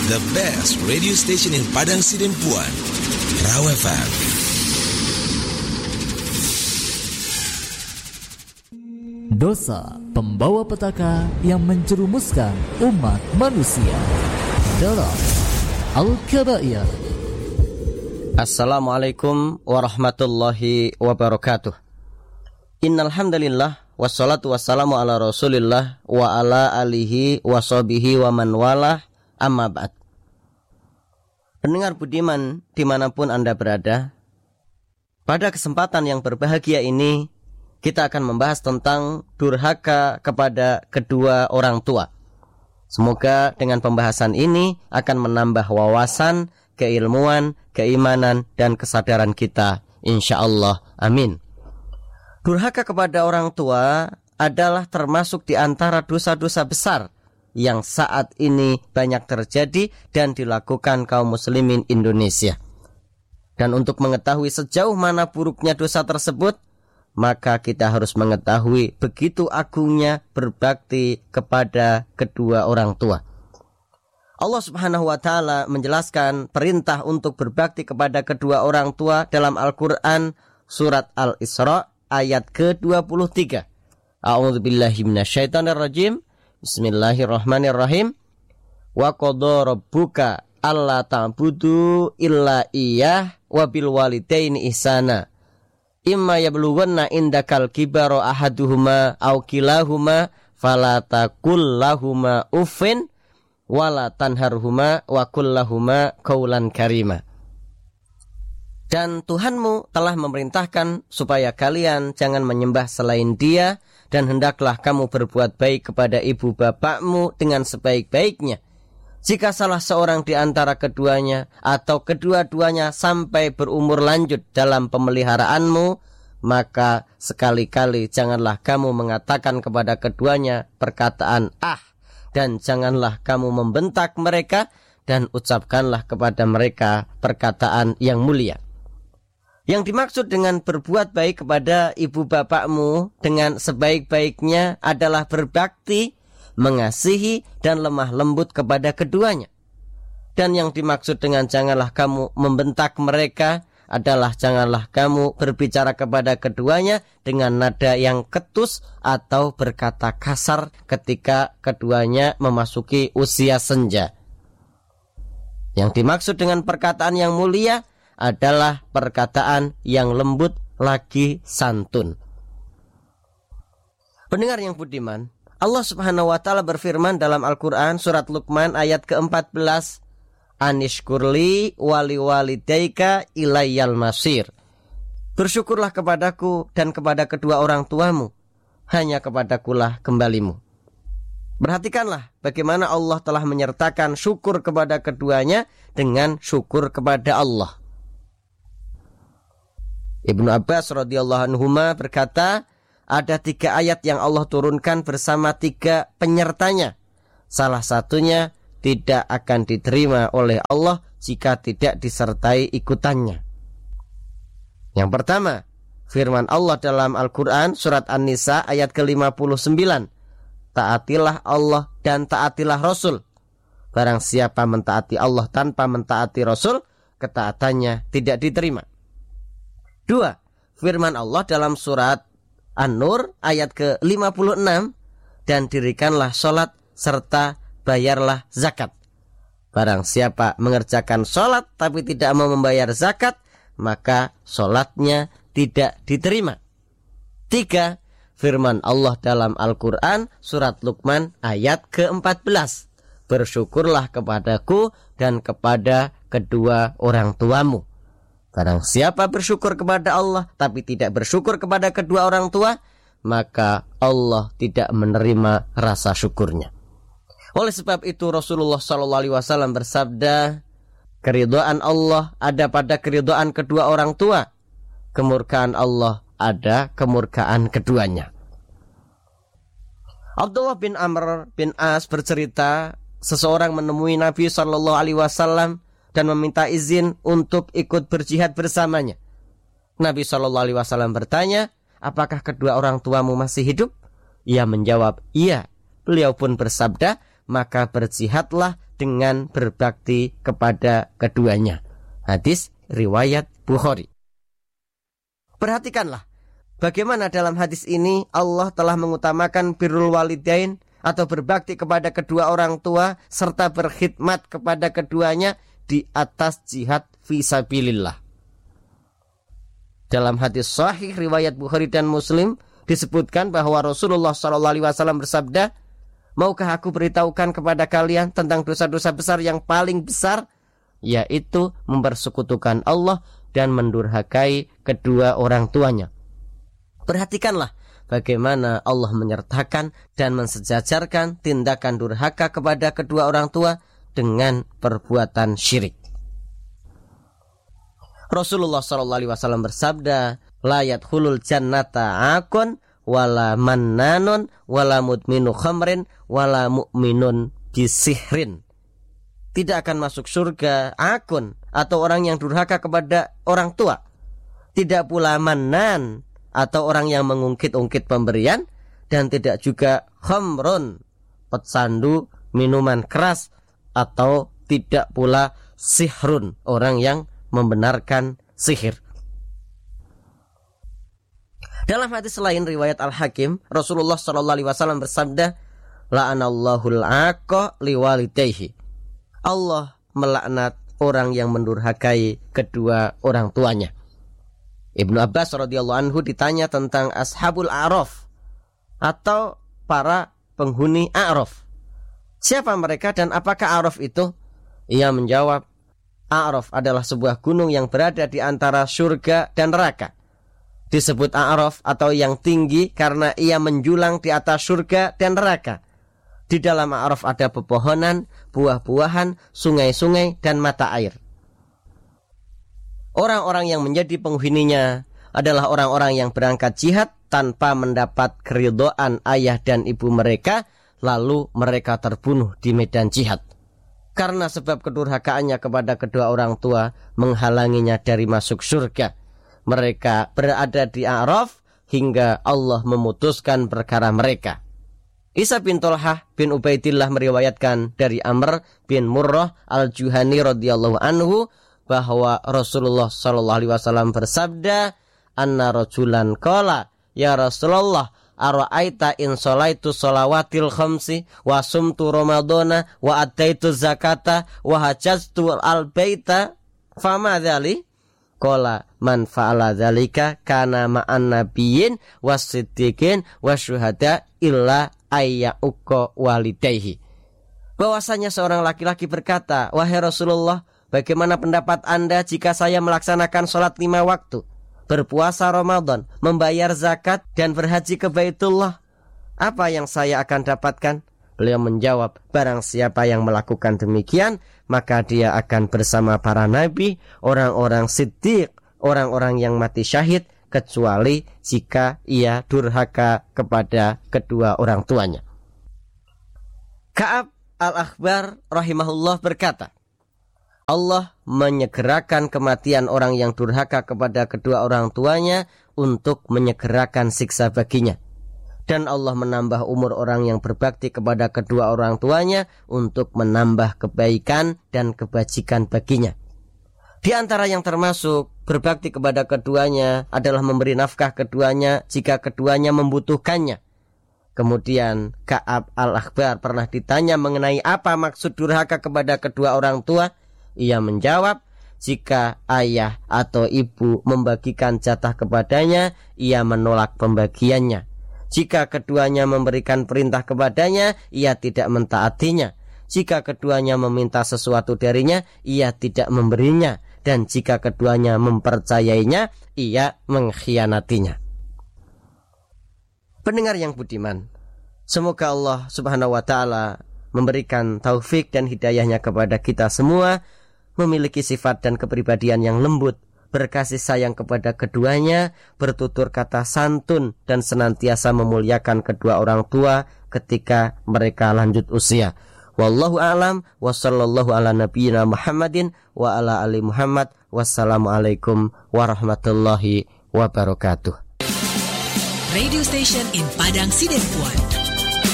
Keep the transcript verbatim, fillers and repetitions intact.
the best radio station in Padang Sidempuan, Raw F M. Dosa pembawa petaka yang menjerumuskan umat manusia dalam Al-Kabair. Assalamualaikum warahmatullahi wabarakatuh. Innal hamdalillah wassalatu wassalamu ala Rasulillah wa ala alihi wa sahbihi wa man walah, amma ba'd. Pendengar budiman dimanapun Anda berada, pada kesempatan yang berbahagia ini kita akan membahas tentang durhaka kepada kedua orang tua. Semoga dengan pembahasan ini akan menambah wawasan, keilmuan, keimanan, dan kesadaran kita, insyaallah. Amin. Durhaka kepada orang tua adalah termasuk di antara dosa-dosa besar yang saat ini banyak terjadi dan dilakukan kaum muslimin Indonesia. Dan untuk mengetahui sejauh mana buruknya dosa tersebut, maka kita harus mengetahui begitu agungnya berbakti kepada kedua orang tua. Allah Subhanahu wa taala menjelaskan perintah untuk berbakti kepada kedua orang tua dalam Al-Qur'an surat Al-Isra ayat ke dua puluh tiga. A'udzubillahi minasyaitonirrajim. Bismillahirrahmanirrahim. Wa qadha rabbuka alla ta'budu illa iyyah wa bil walidaini ihsana. Imma yablughanna indakal kibara ahaduhuma aw kilahuma fala taqul lahumā uffin wala tanharhuma wa qul lahumā qawlan karima. Dan Tuhanmu telah memerintahkan supaya kalian jangan menyembah selain Dia, dan hendaklah kamu berbuat baik kepada ibu bapakmu dengan sebaik-baiknya. Jika salah seorang di antara keduanya atau kedua-duanya sampai berumur lanjut dalam pemeliharaanmu, maka sekali-kali janganlah kamu mengatakan kepada keduanya perkataan ah, dan janganlah kamu membentak mereka, dan ucapkanlah kepada mereka perkataan yang mulia. Yang dimaksud dengan berbuat baik kepada ibu bapakmu dengan sebaik-baiknya adalah berbakti, mengasihi, dan lemah lembut kepada keduanya. Dan yang dimaksud dengan janganlah kamu membentak mereka adalah janganlah kamu berbicara kepada keduanya dengan nada yang ketus atau berkata kasar ketika keduanya memasuki usia senja. Yang dimaksud dengan perkataan yang mulia adalah perkataan yang lembut lagi santun. Pendengar yang budiman, Allah Subhanahu wa taala berfirman dalam Al-Qur'an surat Luqman ayat ke empat belas, Anishkurli wali walidaika ilayyal masir. Bersyukurlah kepadaku dan kepada kedua orang tuamu, hanya kepadakulah kembalimu. Perhatikanlah bagaimana Allah telah menyertakan syukur kepada keduanya dengan syukur kepada Allah. Ibnu Abbas radhiyallahu anhuma berkata, ada tiga ayat yang Allah turunkan bersama tiga penyertanya. Salah satunya tidak akan diterima oleh Allah jika tidak disertai ikutannya. Yang pertama, firman Allah dalam Al-Quran surat An-Nisa ayat ke lima puluh sembilan. Taatilah Allah dan taatilah Rasul. Barang siapa mentaati Allah tanpa mentaati Rasul, ketaatannya tidak diterima. Dua, firman Allah dalam surat An-Nur ayat ke lima puluh enam, dan dirikanlah sholat serta bayarlah zakat. Barang siapa mengerjakan sholat tapi tidak mau membayar zakat, maka sholatnya tidak diterima. Tiga, firman Allah dalam Al-Quran surat Luqman ayat ke empat belas. Bersyukurlah kepadaku dan kepada kedua orang tuamu. Barang siapa bersyukur kepada Allah tapi tidak bersyukur kepada kedua orang tua, maka Allah tidak menerima rasa syukurnya. Oleh sebab itu Rasulullah shallallahu alaihi wasallam bersabda, keridhaan Allah ada pada keridhaan kedua orang tua, kemurkaan Allah ada kemurkaan keduanya. Abdullah bin Amr bin As bercerita, seseorang menemui Nabi shallallahu alaihi wasallam dan meminta izin untuk ikut berjihad bersamanya. Nabi shallallahu alaihi wasallam bertanya, apakah kedua orang tuamu masih hidup? Ia menjawab, iya. Beliau pun bersabda, maka berjihadlah dengan berbakti kepada keduanya. Hadis riwayat Bukhari. Perhatikanlah bagaimana dalam hadis ini Allah telah mengutamakan birrul walidain atau berbakti kepada kedua orang tua serta berkhidmat kepada keduanya di atas jihad fisabilillah. Dalam hadis sahih riwayat Bukhari dan Muslim disebutkan bahwa Rasulullah shallallahu alaihi wasallam bersabda, maukah aku beritahukan kepada kalian tentang dosa-dosa besar yang paling besar, yaitu mempersekutukan Allah dan mendurhakai kedua orang tuanya. Perhatikanlah bagaimana Allah menyertakan dan mensejajarkan tindakan durhaka kepada kedua orang tua dengan perbuatan syirik. Rasulullah shallallahu alaihi wasallam bersabda, la yadkhulul jannata akun wala mannanun wala mudminu khamrin wala mu'minun bisihrin. Tidak akan masuk surga akun atau orang yang durhaka kepada orang tua. Tidak pula mannan atau orang yang mengungkit-ungkit pemberian, dan tidak juga khamrun, pecandu, minuman keras, atau tidak pula sihrun, orang yang membenarkan sihir. Dalam hadis lain riwayat Al-Hakim, Rasulullah shallallahu alaihi wasallam bersabda, la'anallahul aqqa liwalidayhi. Allah melaknat orang yang mendurhakai kedua orang tuanya. Ibnu Abbas radhiyallahu anhu ditanya tentang ashabul a'raf atau para penghuni a'raf. Siapa mereka dan apakah a'raf itu? Ia menjawab, A'raf adalah sebuah gunung yang berada di antara surga dan neraka. Disebut A'raf atau yang tinggi karena ia menjulang di atas surga dan neraka. Di dalam A'raf ada pepohonan, buah-buahan, sungai-sungai, dan mata air. Orang-orang yang menjadi penghuninya adalah orang-orang yang berangkat jihad tanpa mendapat keridhaan ayah dan ibu mereka, lalu mereka terbunuh di medan jihad. Karena sebab kedurhakaannya kepada kedua orang tua menghalanginya dari masuk surga. Mereka berada di A'raf hingga Allah memutuskan perkara mereka. Isa bin Tolhah bin Ubaidillah meriwayatkan dari Amr bin Murrah al-Juhani radhiyallahu anhu bahwa Rasulullah shallallahu alaihi wasallam bersabda, anna rajulan qala, ya Rasulullah, ara'aita in sholaitu sholawatil khamsi wa sumtu ramadana wa ataitu zakata wa hajjatu al-baita fama dzali? Qala man fa'ala dzalika kana ma'an nabiyyin wasiddiqin wasyuhada illa ayyuqa walidayhi. Bahwasanya seorang laki-laki berkata, wahai Rasulullah, bagaimana pendapat Anda jika saya melaksanakan sholat lima waktu, berpuasa Ramadan, membayar zakat, dan berhaji ke Baitullah? Apa yang saya akan dapatkan? Beliau menjawab, barang siapa yang melakukan demikian, maka dia akan bersama para nabi, orang-orang siddiq, orang-orang yang mati syahid, kecuali jika ia durhaka kepada kedua orang tuanya. Ka'ab al-Akhbar rahimahullah berkata, Allah menyegerakan kematian orang yang durhaka kepada kedua orang tuanya untuk menyegerakan siksa baginya. Dan Allah menambah umur orang yang berbakti kepada kedua orang tuanya untuk menambah kebaikan dan kebajikan baginya. Di antara yang termasuk berbakti kepada keduanya adalah memberi nafkah keduanya jika keduanya membutuhkannya. Kemudian Ka'ab al-Akhbar pernah ditanya mengenai apa maksud durhaka kepada kedua orang tua. Ia menjawab, jika ayah atau ibu membagikan jatah kepadanya, ia menolak pembagiannya. Jika keduanya memberikan perintah kepadanya, ia tidak mentaatinya. Jika keduanya meminta sesuatu darinya, ia tidak memberinya. Dan jika keduanya mempercayainya, ia mengkhianatinya. Pendengar yang budiman, semoga Allah subhanahu wa ta'ala memberikan taufik dan hidayahnya kepada kita semua, memiliki sifat dan kepribadian yang lembut, berkasih sayang kepada keduanya, bertutur kata santun, dan senantiasa memuliakan kedua orang tua ketika mereka lanjut usia. Wallahu a'lam wa sallallahu ala nabiyyina Muhammadin wa ala ali Muhammad. Wassalamualaikum warahmatullahi wabarakatuh. Radio Station in Padang Sidempuan.